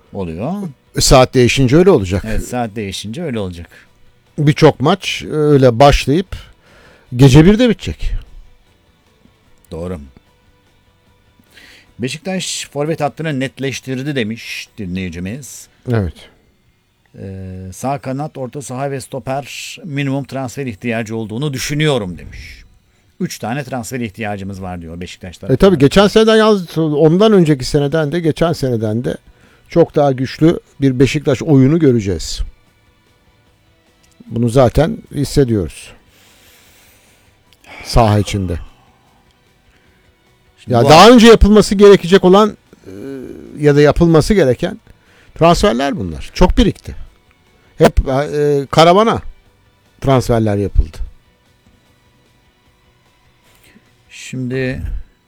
oluyor. Saat değişince öyle olacak. Evet, saat değişince öyle olacak. Birçok maç öyle başlayıp gece 1'de bitecek. Doğru. Beşiktaş forvet hattını netleştirdi demiş dinleyicimiz. Evet. Sağ kanat, orta saha ve stoper minimum transfer ihtiyacı olduğunu düşünüyorum demiş. 3 tane transfer ihtiyacımız var diyor Beşiktaş'ta. Tabii geçen seneden yalnız ondan önceki seneden de geçen seneden de çok daha güçlü bir Beşiktaş oyunu göreceğiz. Bunu zaten hissediyoruz. Saha içinde. Şimdi Ya daha önce yapılması gerekecek olan ya da yapılması gereken transferler bunlar. Çok birikti. Hep karavana transferler yapıldı. Şimdi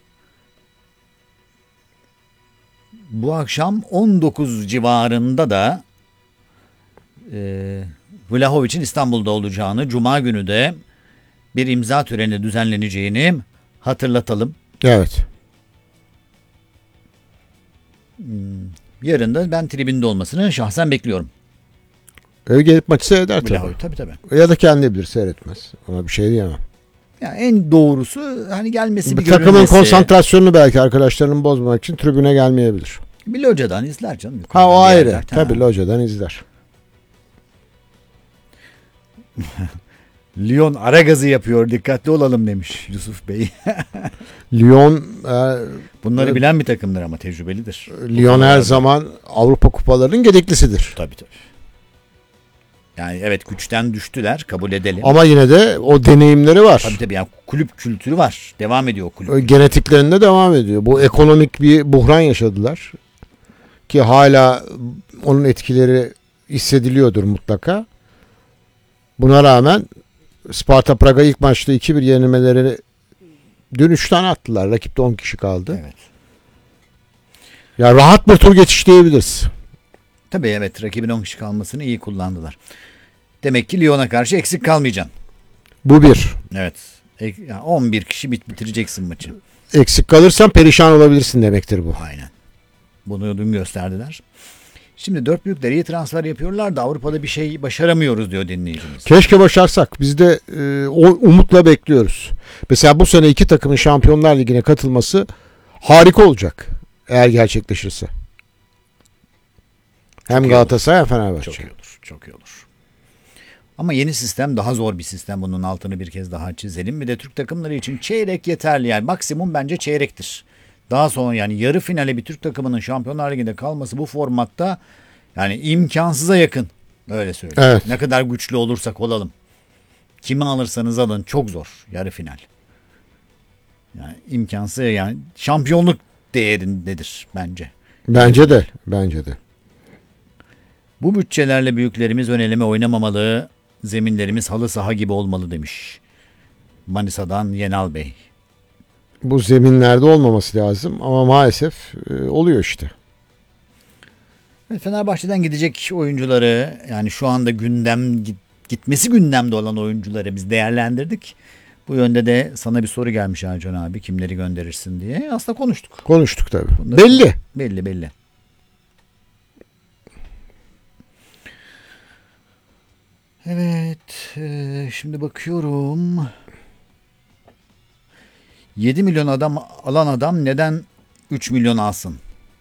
bu akşam 19 civarında da Vlahovic'in İstanbul'da olacağını, Cuma günü de bir imza töreni düzenleneceğini hatırlatalım. Evet. Yarın da ben tribünde olmasını şahsen bekliyorum. Gelip maçı seyreder Vlahovic, tabii. tabii. Ya da kendi bilir, seyretmez. Ona bir şey diyemem. Yani en doğrusu hani gelmesi, bir Takımın görünmesi. konsantrasyonunu belki arkadaşlarının bozmamak için tribüne gelmeyebilir. Bir locadan izler canım. Ha, o ayrı. Yerler. Tabii locadan izler. Lyon ara gazı yapıyor, dikkatli olalım demiş Yusuf Bey. Lyon Bunları bilen bir takımdır ama tecrübelidir. Lyon her zaman Avrupa kupalarının gedeklisidir. Tabii. Yani evet, güçten düştüler, kabul edelim. Ama yine de o deneyimleri var. Tabii yani kulüp kültürü var. Devam ediyor o kulüp. Genetiklerinde devam ediyor. Bu ekonomik bir buhran yaşadılar. Ki hala onun etkileri hissediliyordur mutlaka. Buna rağmen Sparta Praga ilk maçta 2-1 yenilmeleri, dün 3 tane attılar. Rakipte 10 kişi kaldı. Evet. Ya rahat bir tur geçiş diyebiliriz. Tabii evet, rakibin 10 kişi kalmasını iyi kullandılar. Demek ki Lyon'a karşı eksik kalmayacaksın. Bu bir. Evet. 11 kişi bitireceksin maçı. Eksik kalırsan perişan olabilirsin demektir bu. Aynen. Bunu dün gösterdiler. Şimdi dört büyükler iyi transfer yapıyorlar da Avrupa'da bir şey başaramıyoruz diyor dinleyicimiz. Keşke başarsak. Biz de o umutla bekliyoruz. Mesela bu sene 2 takımın Şampiyonlar Ligi'ne katılması harika olacak. Eğer gerçekleşirse. Hem Galatasaray hem Fenerbahçe. Çok iyi olur. Ama yeni sistem daha zor bir sistem. Bunun altını bir kez daha çizelim. Bir de Türk takımları için çeyrek yeterli. Yani maksimum bence çeyrektir. Daha sonra yani yarı finale bir Türk takımının Şampiyonlar Ligi'nde kalması bu formatta yani imkansıza yakın. Öyle söyleyeyim. Evet. Ne kadar güçlü olursak olalım. Kimi alırsanız alın çok zor yarı final. Yani imkansız, yani şampiyonluk değerindedir bence. Bence de. Bu bütçelerle büyüklerimiz ön eleme oynamamalı. Zeminlerimiz halı saha gibi olmalı demiş. Manisa'dan Yenal Bey. Bu zeminlerde olmaması lazım ama maalesef oluyor işte. Fenerbahçe'den gidecek oyuncuları, yani şu anda gitmesi gündemde olan oyuncuları biz değerlendirdik. Bu yönde de sana bir soru gelmiş Ercan abi, kimleri gönderirsin diye. Aslında konuştuk. Konuştuk tabii. Bunları belli. Evet, şimdi bakıyorum. 7 milyon alan adam neden 3 milyon alsın?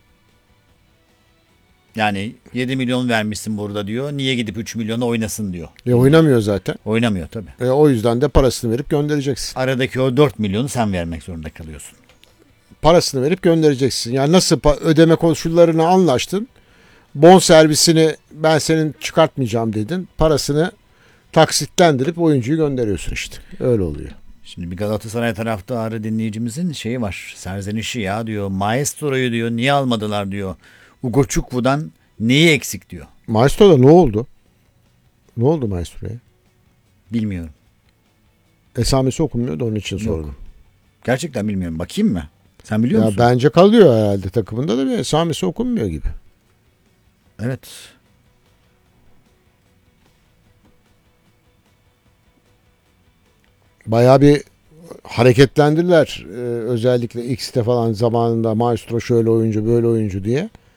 Yani 7 milyon vermişsin burada diyor. Niye gidip 3 milyona oynasın diyor. Oynamıyor zaten. Oynamıyor tabii. O yüzden de parasını verip göndereceksin. Aradaki o 4 milyonu sen vermek zorunda kalıyorsun. Parasını verip göndereceksin. Yani nasıl ödeme koşullarını anlaştın. Bon servisini ben senin çıkartmayacağım dedin. Parasını taksitlendirip oyuncuyu gönderiyorsun işte. Öyle oluyor. Şimdi bir Galatasaray taraftarı dinleyicimizin şeyi var. Serzenişi ya diyor. Maestro'yu diyor niye almadılar diyor. Ugo Çukvu'dan neyi eksik diyor. Maestro'da ne oldu? Ne oldu Maestro'ya? Bilmiyorum. Esamesi okunmuyor da onun için sordum. Gerçekten bilmiyorum. Bakayım mı? Sen biliyor musun? Bence kalıyor herhalde takımında da bir esamesi okunmuyor gibi. Evet. Bayağı bir hareketlendiler. Özellikle X'te falan zamanında Maestro şöyle oyuncu böyle oyuncu diye.